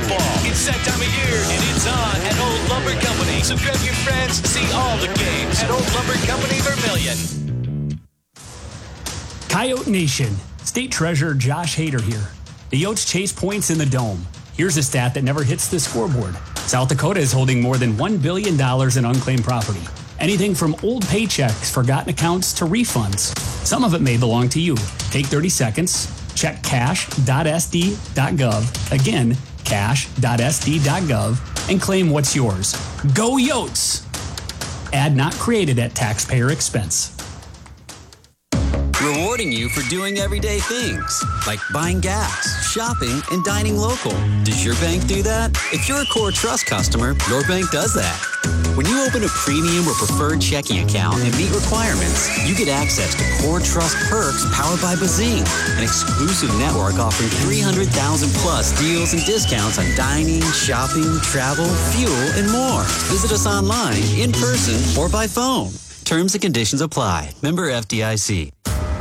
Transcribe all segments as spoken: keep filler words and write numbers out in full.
football. It's that time of year, and it's on at Old Lumber Company. So grab your friends, see all the games at Old Lumber Company Vermilion. Coyote Nation, State Treasurer Josh Hader here. The Yotes chase points in the Dome. Here's a stat that never hits the scoreboard. South Dakota is holding more than one billion dollars in unclaimed property. Anything from old paychecks, forgotten accounts, to refunds. Some of it may belong to you. Take thirty seconds. Check cash dot s d dot gov. Again, cash dot s d dot gov and claim what's yours. Go Yotes! Ad not created at taxpayer expense. Rewarding you for doing everyday things, like buying gas, shopping, and dining local. Does your bank do that? If you're a Core Trust customer, your bank does that. When you open a premium or preferred checking account and meet requirements, you get access to Core Trust perks powered by Bazing, an exclusive network offering three hundred thousand plus deals and discounts on dining, shopping, travel, fuel, and more. Visit us online, in person, or by phone. Terms and conditions apply. Member F D I C.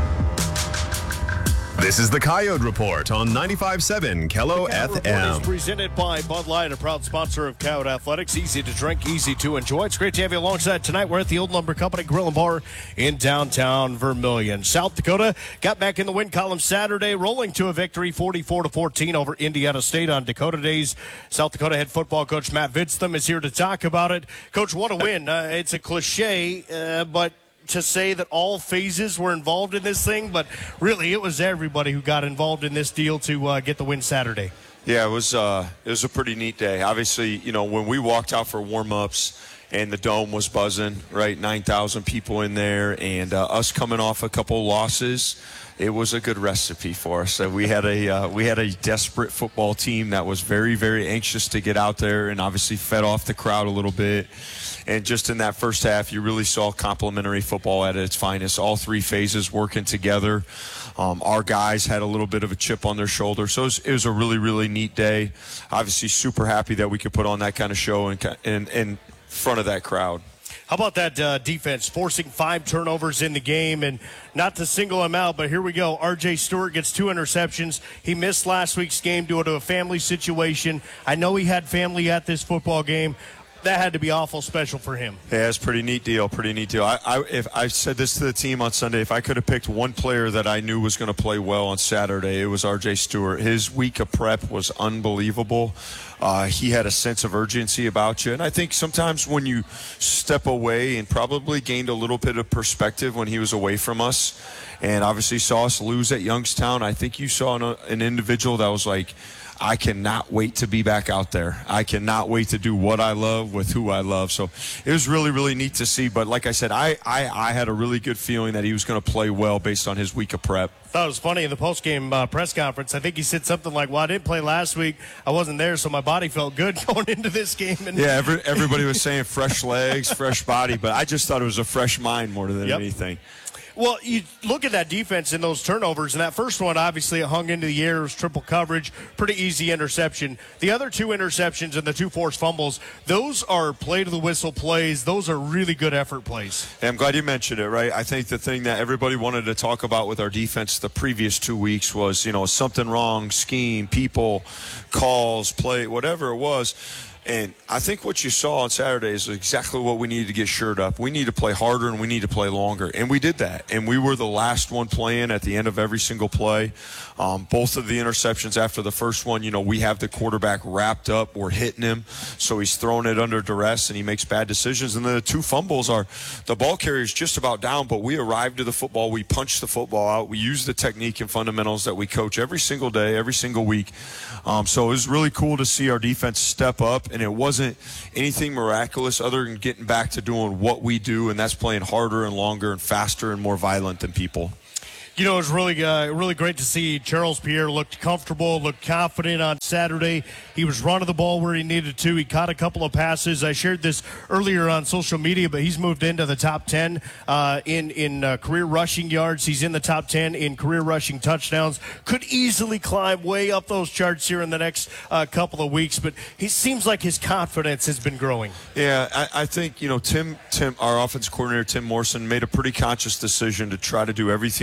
This is the Coyote Report on ninety-five point seven Kello F M. Is presented by Bud Light, a proud sponsor of Coyote Athletics. Easy to drink, easy to enjoy. It's great to have you alongside tonight. We're at the Old Lumber Company Grill and Bar in downtown Vermilion. South Dakota got back in the win column Saturday, rolling to a victory forty-four to fourteen over Indiana State on Dakota Days. South Dakota head football coach Matt Vidstham is here to talk about it. Coach, what a win. Uh, it's a cliche, uh, but to say that all phases were involved in this thing, but really it was everybody who got involved in this deal to uh, get the win Saturday. Yeah, it was uh, it was a pretty neat day. Obviously, you know, when we walked out for warm-ups and the Dome was buzzing, right, nine thousand people in there, and uh, us coming off a couple losses, it was a good recipe for us. Uh, we had a uh, we had a desperate football team that was very, very anxious to get out there and obviously fed off the crowd a little bit. And just in that first half, you really saw complementary football at its finest. All three phases working together. Um, our guys had a little bit of a chip on their shoulder. So it was, it was a really, really neat day. Obviously, super happy that we could put on that kind of show in, in, in front of that crowd. How about that uh, defense, forcing five turnovers in the game? And not to single him out, but here we go. R J Stewart gets two interceptions. He missed last week's game due to a family situation. I know he had family at this football game. That had to be awful special for him. Yeah, it's a pretty neat deal, pretty neat deal. I, I, if I said this to the team on Sunday, if I could have picked one player that I knew was going to play well on Saturday, it was R J Stewart. His week of prep was unbelievable. Uh, he had a sense of urgency about you. And I think sometimes when you step away, and probably gained a little bit of perspective when he was away from us, and obviously saw us lose at Youngstown, I think you saw an, an individual that was like, I cannot wait to be back out there. I cannot wait to do what I love with who I love. So it was really, really neat to see. But like I said, I, I, I had a really good feeling that he was going to play well based on his week of prep. I thought it was funny in the post-game uh, press conference. I think he said something like, well, I didn't play last week. I wasn't there, so my body felt good going into this game. And yeah, every, everybody was saying fresh legs, fresh body. But I just thought it was a fresh mind more than yep. anything. Well, you look at that defense and those turnovers, and that first one, obviously, it hung into the air. It was triple coverage, pretty easy interception. The other two interceptions and the two forced fumbles, those are play-to-the-whistle plays. Those are really good effort plays. Yeah, I'm glad you mentioned it, right? I think the thing that everybody wanted to talk about with our defense the previous two weeks was, you know, something wrong, scheme, people, calls, play, whatever it was. And I think what you saw on Saturday is exactly what we needed to get shored up. We need to play harder and we need to play longer. And we did that. And we were the last one playing at the end of every single play. Um, both of the interceptions after the first one, you know, we have the quarterback wrapped up. We're hitting him. So he's throwing it under duress and he makes bad decisions. And then the two fumbles are the ball carrier's just about down, but we arrived to the football. We punched the football out. We used the technique and fundamentals that we coach every single day, every single week. Um, so it was really cool to see our defense step up. And it wasn't anything miraculous other than getting back to doing what we do, and that's playing harder and longer and faster and more violent than people. You know, it was really, uh, really great to see Charles Pierre looked comfortable, looked confident on Saturday. He was running the ball where he needed to. He caught a couple of passes. I shared this earlier on social media, but he's moved into the top ten uh, in, in uh, career rushing yards. He's in the top ten in career rushing touchdowns. Could easily climb way up those charts here in the next uh, couple of weeks, but he seems like his confidence has been growing. Yeah, I, I think, you know, Tim, Tim, our offense coordinator, Tim Morrison, made a pretty conscious decision to try to do everything he could to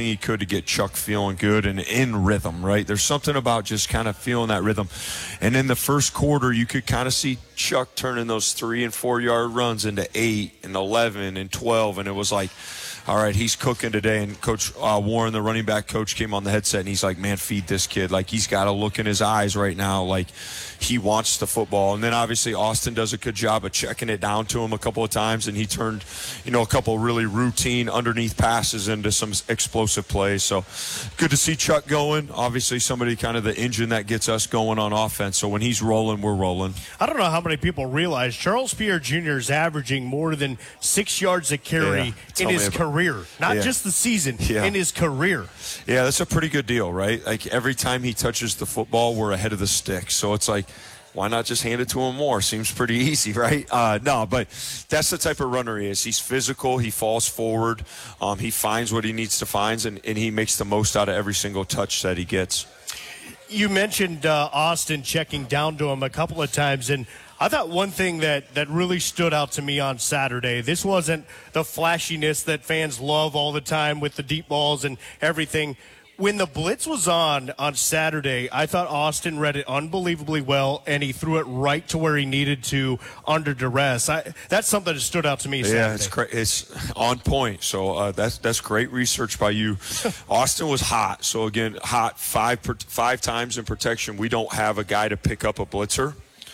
to get Chuck feeling good and in rhythm, right? There's something about just kind of feeling that rhythm. And in the first quarter, you could kind of see Chuck turning those three and four yard runs into eight and eleven and twelve, and it was like, all right, he's cooking today. And Coach uh, Warren, the running back coach, came on the headset, and he's like, man, feed this kid. Like, he's got a look in his eyes right now. Like, he wants the football. And then, obviously, Austin does a good job of checking it down to him a couple of times, and he turned, you know, a couple of really routine underneath passes into some explosive plays. So, good to see Chuck going. Obviously, somebody kind of the engine that gets us going on offense. So, when he's rolling, we're rolling. I don't know how many people realize Charles Pierre Junior is averaging more than six yards a carry yeah, in his career. Career, not yeah. just the season, yeah. in his career. Yeah, that's a pretty good deal, right? Like, every time he touches the football, we're ahead of the stick. So it's like, why not just hand it to him more? Seems pretty easy, right? Uh, no, but that's the type of runner he is. He's physical. He falls forward. Um, he finds what he needs to find, and, and he makes the most out of every single touch that he gets. You mentioned uh, Austin checking down to him a couple of times, and I thought one thing that, that really stood out to me on Saturday, this wasn't the flashiness that fans love all the time with the deep balls and everything. When the blitz was on on Saturday, I thought Austin read it unbelievably well, and he threw it right to where he needed to under duress. I, that's something that stood out to me Saturday. Yeah, it's cra- it's on point. So uh, that's that's great research by you. Austin was hot. So, again, hot five per, five times in protection. We don't have a guy to pick up a blitzer.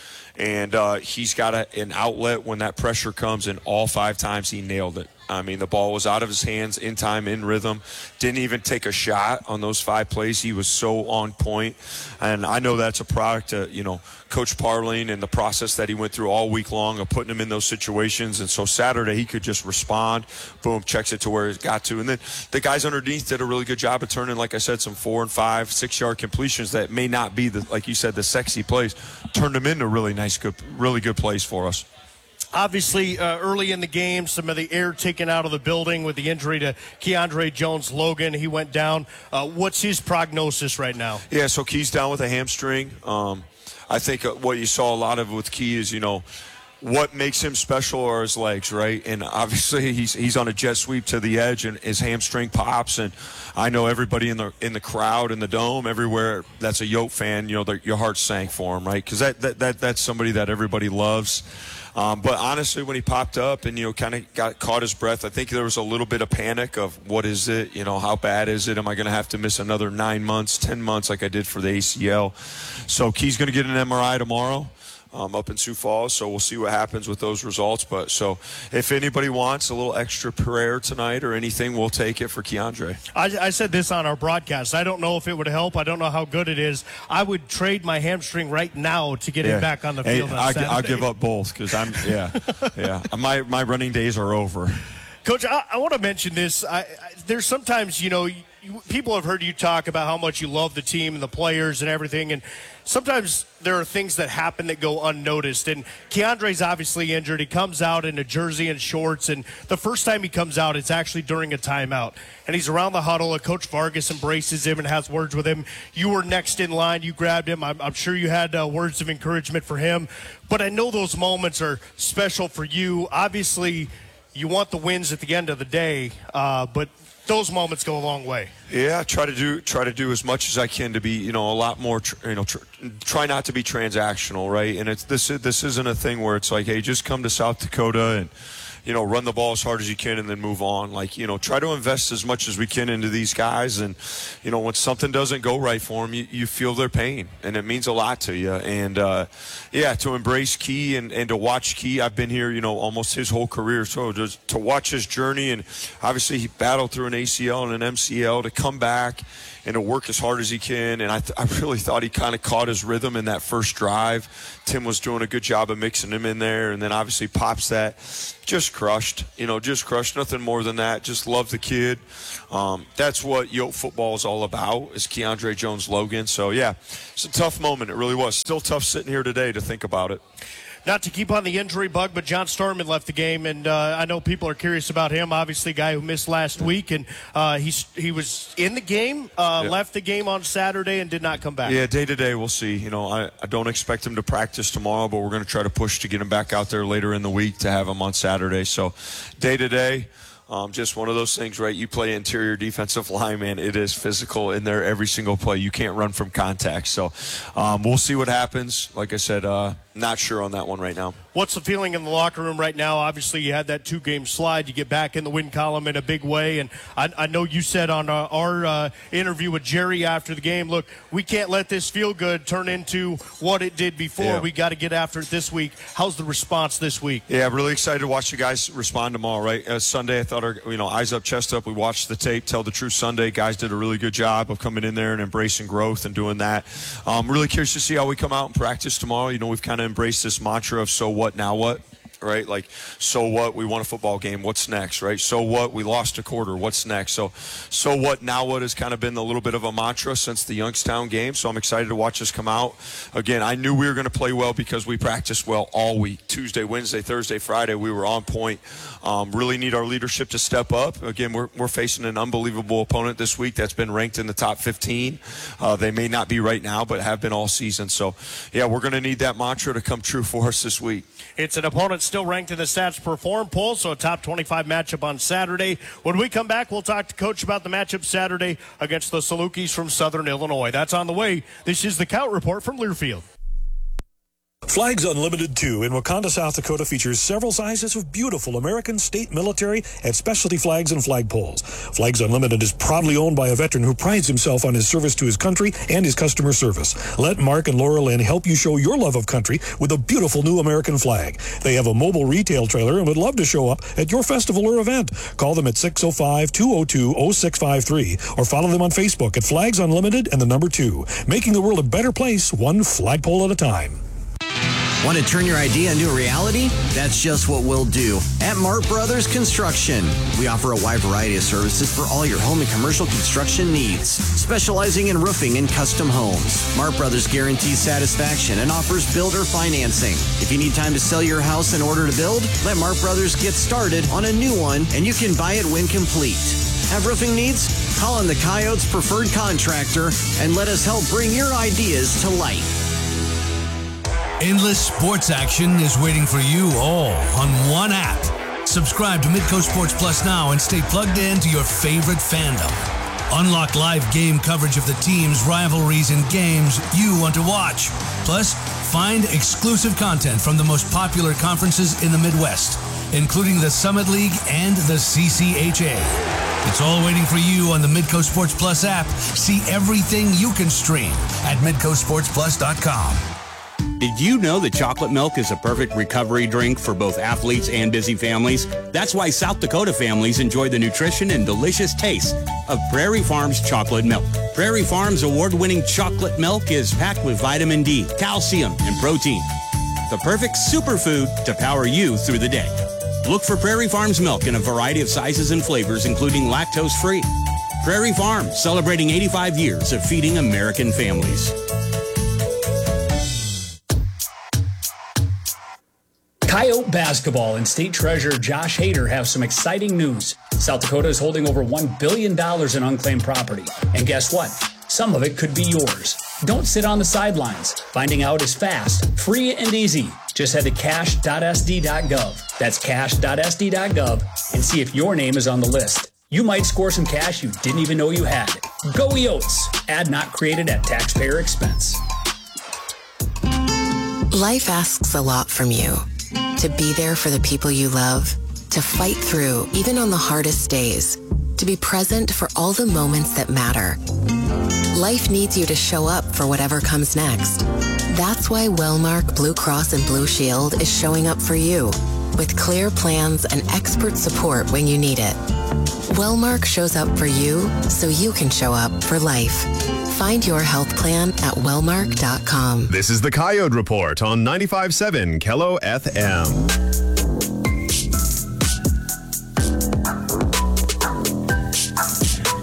And uh, he's got a, an outlet when that pressure comes, and all five times he nailed it. I mean, the ball was out of his hands in time, in rhythm. Didn't even take a shot on those five plays. He was so on point. And I know that's a product of, you know, Coach Parling and the process that he went through all week long of putting him in those situations. And so Saturday he could just respond, boom, checks it to where it got to. And then the guys underneath did a really good job of turning, like I said, some four and five, six-yard completions that may not be, the, like you said, the sexy plays. Turned them into really nice, good, really good plays for us. Obviously, uh, early in the game, some of the air taken out of the building with the injury to Keandre Jones-Logan. He went down. Uh, what's his prognosis right now? Yeah, so Key's down with a hamstring. Um, I think uh, what you saw a lot of with Key is, you know, what makes him special are his legs, right? And obviously he's he's on a jet sweep to the edge, and his hamstring pops. And I know everybody in the in the crowd, in the dome, everywhere that's a Yote fan, you know, your heart sank for him, right? Because that, that that that's somebody that everybody loves. Um, but honestly, when he popped up and, you know, kind of got caught his breath, I think there was a little bit of panic of what is it? You know, how bad is it? Am I going to have to miss another nine months, ten months like I did for the A C L? So Key's going to get an M R I tomorrow. Um, up in Sioux Falls, so we'll see what happens with those results. But so if anybody wants a little extra prayer tonight or anything, we'll take it for Keandre. I, I said this on our broadcast. I don't know if it would help. I don't know how good it is. I would trade my hamstring right now to get yeah. him back on the field. Hey, on I'll, Saturday. I'll give up both because I'm, yeah, yeah. My my running days are over. Coach, I, I want to mention this. I, I, there's sometimes, you know, you, people have heard you talk about how much you love the team and the players and everything, and sometimes there are things that happen that go unnoticed. And Keandre's obviously injured. He comes out in a jersey and shorts, and the first time he comes out, it's actually during a timeout. And he's around the huddle, and Coach Vargas embraces him and has words with him. You were next in line. You grabbed him. I'm, I'm sure you had uh, words of encouragement for him. But I know those moments are special for you. Obviously, you want the wins at the end of the day, uh, but those moments go a long way. Yeah, I try to do try to do as much as I can to be, you know, a lot more, tr- you know, tr- try not to be transactional, right? And it's this this isn't a thing where it's like, hey, just come to South Dakota and, you know, run the ball as hard as you can and then move on. Like, you know, try to invest as much as we can into these guys. And, you know, when something doesn't go right for them, you, you feel their pain, and it means a lot to you. And, uh, yeah, to embrace Key and, and to watch Key, I've been here, you know, almost his whole career. So just to watch his journey, and obviously he battled through an A C L and an M C L, to come back and to work as hard as he can. And I, th- I really thought he kind of caught his rhythm in that first drive. Tim was doing a good job of mixing him in there, and then obviously pops that. Just crushed, you know, just crushed. Nothing more than that. Just love the kid. Um, that's what Yote football is all about, is Keandre Jones-Logan. So, yeah, it's a tough moment. It really was. Still tough sitting here today to think about it. Not to keep on the injury bug, but John Starman left the game, and uh, I know people are curious about him. Obviously, a guy who missed last week, and uh, he's he was in the game, uh, yeah. left the game on Saturday, and did not come back. Yeah, day to day, we'll see. You know, I, I don't expect him to practice tomorrow, but we're going to try to push to get him back out there later in the week to have him on Saturday. So, day to day, Um, just one of those things, right? You play interior defensive line, man. It is physical in there every single play. You can't run from contact. So um, we'll see what happens. Like I said, uh, not sure on that one right now. What's the feeling in the locker room right now? Obviously, you had that two-game slide. You get back in the win column in a big way. And I, I know you said on uh, our uh, interview with Jerry after the game, look, we can't let this feel good turn into what it did before. Yeah. We got to get after it this week. How's the response this week? Yeah, I'm really excited to watch you guys respond tomorrow, right? Uh, Sunday, I thought, our, you know, eyes up, chest up. We watched the tape, Tell the Truth Sunday. Guys did a really good job of coming in there and embracing growth and doing that. I'm um, really curious to see how we come out and practice tomorrow. You know, we've kind of embraced this mantra of so what, now what? Right? Like, so what? We won a football game. What's next? Right? So what? We lost a quarter. What's next? So, so what? Now what has kind of been a little bit of a mantra since the Youngstown game. So I'm excited to watch us come out. Again, I knew we were going to play well because we practiced well all week. Tuesday, Wednesday, Thursday, Friday, we were on point. Um, really need our leadership to step up. Again, we're, we're facing an unbelievable opponent this week that's been ranked in the top fifteen. Uh, they may not be right now, but have been all season. So, yeah, we're going to need that mantra to come true for us this week. It's an opponent still ranked in the Stats Perform poll, so a top twenty-five matchup on Saturday. When we come back, we'll talk to Coach about the matchup Saturday against the Salukis from Southern Illinois. That's on the way. This is the Cout Report from Learfield. Flags Unlimited two in Wakanda, South Dakota features several sizes of beautiful American state military and specialty flags and flagpoles. Flags Unlimited is proudly owned by a veteran who prides himself on his service to his country and his customer service. Let Mark and Laura Lynn help you show your love of country with a beautiful new American flag. They have a mobile retail trailer and would love to show up at your festival or event. Call them at six oh five, two oh two, oh six five three or follow them on Facebook at Flags Unlimited and the number two, making the world a better place one flagpole at a time. Want to turn your idea into a reality? That's just what we'll do at Mart Brothers Construction. We offer a wide variety of services for all your home and commercial construction needs, specializing in roofing and custom homes. Mart Brothers guarantees satisfaction and offers builder financing. If you need time to sell your house in order to build, let Mart Brothers get started on a new one, and you can buy it when complete. Have roofing needs? Call on the Coyotes preferred contractor and let us help bring your ideas to life. Endless sports action is waiting for you all on one app. Subscribe to Midco Sports Plus now and stay plugged in to your favorite fandom. Unlock live game coverage of the teams, rivalries, and games you want to watch. Plus, find exclusive content from the most popular conferences in the Midwest, including the Summit League and the C C H A. It's all waiting for you on the Midco Sports Plus app. See everything you can stream at midco sports plus dot com. Did you know that chocolate milk is a perfect recovery drink for both athletes and busy families? That's why South Dakota families enjoy the nutrition and delicious taste of Prairie Farms chocolate milk. Prairie Farms award-winning chocolate milk is packed with vitamin D, calcium, and protein. The perfect superfood to power you through the day. Look for Prairie Farms milk in a variety of sizes and flavors, including lactose-free. Prairie Farms, celebrating eighty-five years of feeding American families. Coyote basketball and state treasurer Josh Hader have some exciting news. South Dakota is holding over one billion dollars in unclaimed property. And guess what? Some of it could be yours. Don't sit on the sidelines. Finding out is fast, free, and easy. Just head to cash dot s d dot gov. That's cash dot s d dot gov and see if your name is on the list. You might score some cash you didn't even know you had. Go Yotes! Ad not created at taxpayer expense. Life asks a lot from you. To be there for the people you love, to fight through even on the hardest days, to be present for all the moments that matter. Life needs you to show up for whatever comes next. That's why Wellmark Blue Cross and Blue Shield is showing up for you, with clear plans and expert support when you need it. Wellmark shows up for you so you can show up for life. Find your health plan at wellmark dot com. This is the Coyote Report on ninety-five point seven Kello F M.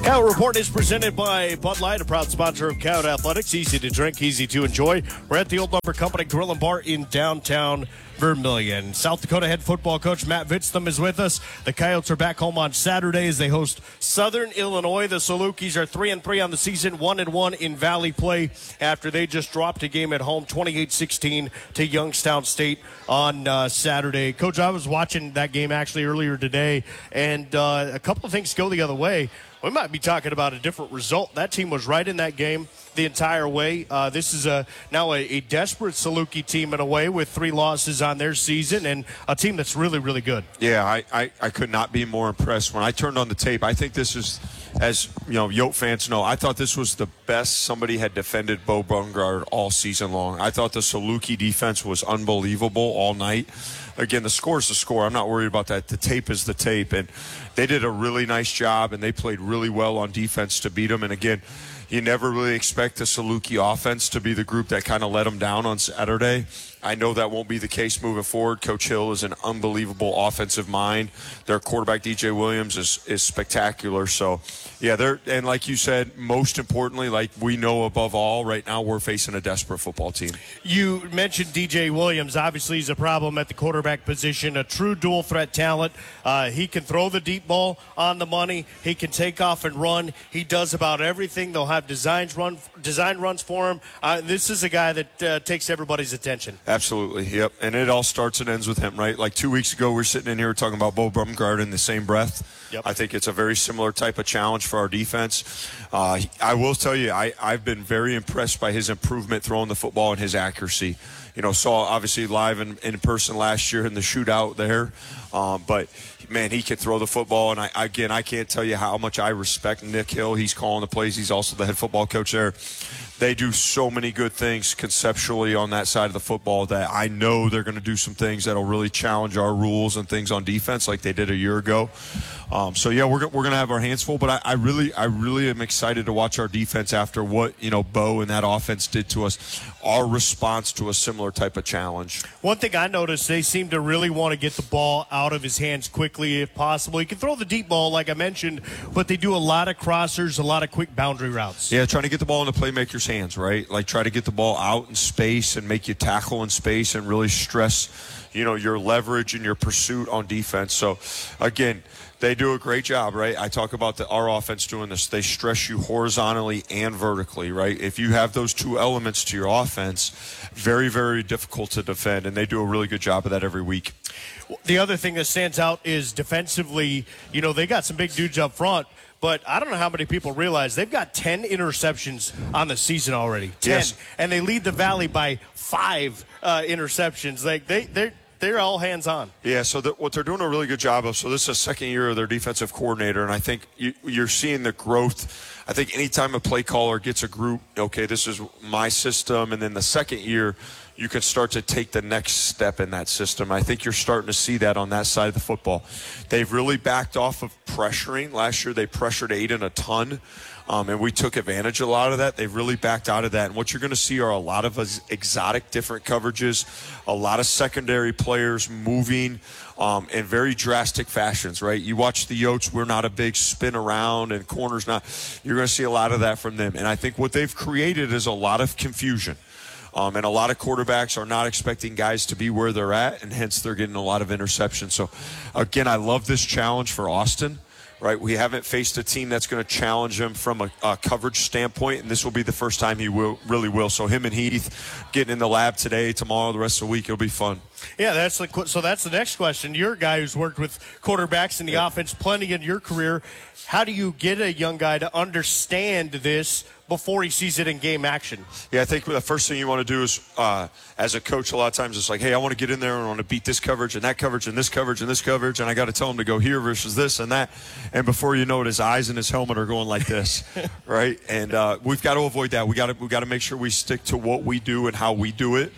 Coyote Report is presented by Bud Light, a proud sponsor of Coyote Athletics. Easy to drink, easy to enjoy. We're at the Old Lumber Company Grill and Bar in downtown Vermillion. South Dakota head football coach Matt Vitzthum is with us. The Coyotes are back home on Saturday as they host Southern Illinois. The Salukis are three and three on the season, one and one in Valley play after they just dropped a game at home, twenty-eight sixteen to Youngstown State on uh, Saturday. Coach, I was watching that game actually earlier today, and uh, a couple of things go the other way. We might be talking about a different result. That team was right in that game the entire way. Uh, this is a now a, a desperate Saluki team in a way with three losses on their season and a team that's really, really good. Yeah, I, I, I could not be more impressed. When I turned on the tape, I think this is, as you know, Yote fans know, I thought this was the best somebody had defended Bo Bumgard all season long. I thought the Saluki defense was unbelievable all night. Again, the score is the score. I'm not worried about that. The tape is the tape. And they did a really nice job, and they played really well on defense to beat them. And, again, you never really expect the Saluki offense to be the group that kind of let them down on Saturday. I know that won't be the case moving forward. Coach Hill is an unbelievable offensive mind. Their quarterback, D J Williams, is, is spectacular. So, yeah, they're and like you said, most importantly, like we know above all, right now we're facing a desperate football team. You mentioned D J Williams. Obviously, he's a problem at the quarterback position, a true dual threat talent. Uh, he can throw the deep ball on the money. He can take off and run. He does about everything. They'll have designs run, design runs for him. Uh, this is a guy that uh, takes everybody's attention. Absolutely, yep. And it all starts and ends with him, right? Like two weeks ago, we we're sitting in here talking about Bo Bumgard in the same breath. Yep. I think it's a very similar type of challenge for our defense. Uh, I will tell you, I, I've been very impressed by his improvement throwing the football and his accuracy. You know, saw obviously live in, in person last year in the shootout there. Um, but, man, he can throw the football. And, I, again, I can't tell you how much I respect Nick Hill. He's calling the plays. He's also the head football coach there. They do so many good things conceptually on that side of the football that I know they're going to do some things that will really challenge our rules and things on defense like they did a year ago. Um, so, yeah, we're, we're going to have our hands full. But I, I really I really am excited to watch our defense after what, you know, Bo and that offense did to us, our response to a similar type of challenge. One thing I noticed, they seem to really want to get the ball out of his hands quickly if possible. He can throw the deep ball, like I mentioned, but they do a lot of crossers, a lot of quick boundary routes. Yeah, trying to get the ball in the playmaker's hands, right? Like try to get the ball out in space and make you tackle in space and really stress, you know, your leverage and your pursuit on defense. So, again, they do a great job, right? I talk about the, our offense doing this. They stress you horizontally and vertically, right? If you have those two elements to your offense, very, very difficult to defend, and they do a really good job of that every week. The other thing that stands out is defensively, you know, they got some big dudes up front, but I don't know how many people realize they've got ten interceptions on the season already. ten. Yes. And they lead the Valley by five uh, interceptions. Like they, they're, they're all hands-on. Yeah, so the, what they're doing a really good job of, so this is the second year of their defensive coordinator, and I think you, you're seeing the growth. I think anytime a play caller gets a group, okay, this is my system, and then the second year, you can start to take the next step in that system. I think you're starting to see that on that side of the football. They've really backed off of pressuring. Last year they pressured Aiden a ton, um, and we took advantage of a lot of that. They've really backed out of that. And what you're going to see are a lot of exotic different coverages, a lot of secondary players moving um, in very drastic fashions, right? You watch the Yotes, we're not a big spin around and corners not. You're going to see a lot of that from them. And I think what they've created is a lot of confusion. Um, and a lot of quarterbacks are not expecting guys to be where they're at, and hence they're getting a lot of interceptions. So, again, I love this challenge for Austin, right? We haven't faced a team that's going to challenge him from a, a coverage standpoint, and this will be the first time he will really will. So him and Heath getting in the lab today, tomorrow, the rest of the week, it'll be fun. Yeah, that's the, so that's the next question. You're a guy who's worked with quarterbacks in the yeah. offense plenty in your career. How do you get a young guy to understand this before he sees it in game action? Yeah, I think the first thing you want to do is, uh, as a coach, a lot of times it's like, hey, I want to get in there and I want to beat this coverage and that coverage and this coverage and this coverage, and I got to tell him to go here versus this and that. And before you know it, his eyes and his helmet are going like this, right? And uh, we've got to avoid that. We got to we got to make sure we stick to what we do and how we do it.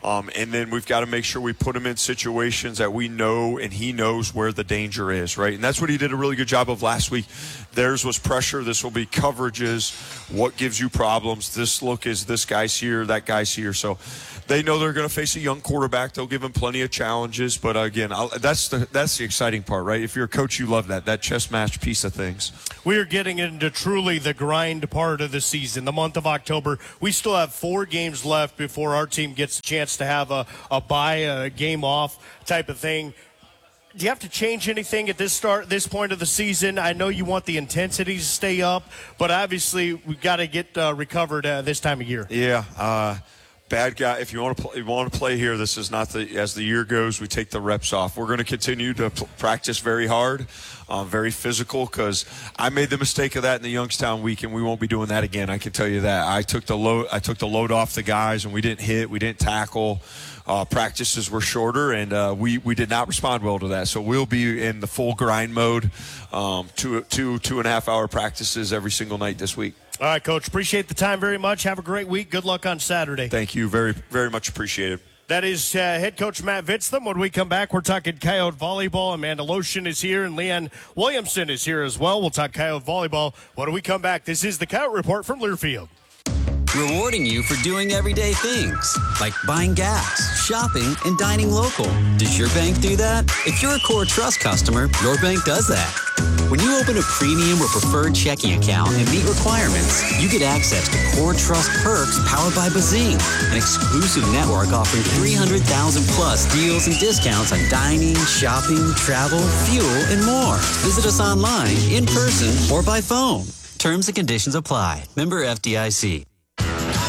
Um, and then we've got to make sure we put him in situations that we know and he knows where the danger is, right? And that's what he did a really good job of last week. Theirs was pressure. This will be coverages. What gives you problems? This look is this guy's here, that guy's here. So they know they're going to face a young quarterback. They'll give him plenty of challenges. But, again, I'll, that's the that's the exciting part, right? If you're a coach, you love that, that chess match piece of things. We are getting into truly the grind part of the season, the month of October. We still have four games left before our team gets a chance to have a, a bye, a game off type of thing. Do you have to change anything at this start, this point of the season? I know you want the intensity to stay up, but obviously we've got to get uh, recovered uh, this time of year. Yeah, uh, bad guy. If you want to play, you want to play here, this is not the. As the year goes, we take the reps off. We're going to continue to p- practice very hard, uh, very physical. Because I made the mistake of that in the Youngstown week, and we won't be doing that again. I can tell you that. I took the load. I took the load off the guys, and we didn't hit. We didn't tackle. Uh, practices were shorter, and uh, we, we did not respond well to that. So we'll be in the full grind mode, um, two, two, two and a half hour practices every single night this week. All right, Coach. Appreciate the time very much. Have a great week. Good luck on Saturday. Thank you. Very, very much appreciated. That is uh, head coach Matt Vitztham. When we come back, we're talking Coyote volleyball. Amanda Lotion is here, and Leanne Williamson is here as well. We'll talk Coyote volleyball. When we come back, this is the Coyote Report from Learfield. Rewarding you for doing everyday things, like buying gas, shopping, and dining local. Does your bank do that? If you're a Core Trust customer, your bank does that. When you open a premium or preferred checking account and meet requirements, you get access to Core Trust perks powered by Bazing, an exclusive network offering three hundred thousand plus deals and discounts on dining, shopping, travel, fuel, and more. Visit us online, in person, or by phone. Terms and conditions apply. Member F D I C.